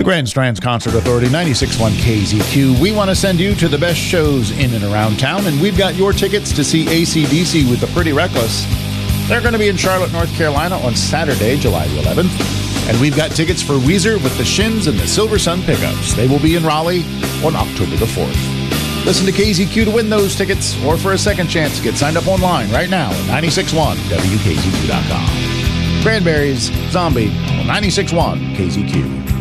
The Grand Strands Concert Authority, 96.1 KZQ. We want to send you to the best shows in and around town, and we've got your tickets to see AC/DC with the Pretty Reckless. They're going to be in Charlotte, North Carolina on Saturday, July the 11th. And we've got tickets for Weezer with the Shins and the Silver Sun Pickups. They will be in Raleigh on October the 4th. Listen to KZQ to win those tickets, or for a second chance, get signed up online right now at 96.1WKZQ.com. Cranberries, Zombie on 96.1 KZQ.